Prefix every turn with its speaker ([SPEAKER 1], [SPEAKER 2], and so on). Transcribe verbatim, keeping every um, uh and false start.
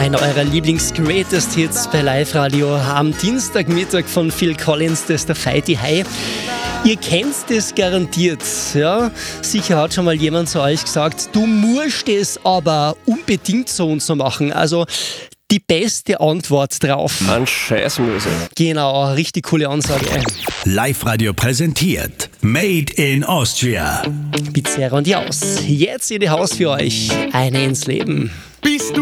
[SPEAKER 1] Einer eurer Lieblings-Greatest-Hits bei Live-Radio am Dienstagmittag von Phil Collins, das ist der Fighty High. Ihr kennt das garantiert, ja? Sicher hat schon mal jemand zu euch gesagt, du musst es aber unbedingt so und so machen. Also die beste Antwort drauf.
[SPEAKER 2] Ein Scheißmöse.
[SPEAKER 1] Genau, richtig coole Ansage.
[SPEAKER 3] Live-Radio präsentiert Made in Austria.
[SPEAKER 1] Pizzeria und Jaus. Jetzt in die Haus für euch. Eine ins Leben.
[SPEAKER 4] Bist du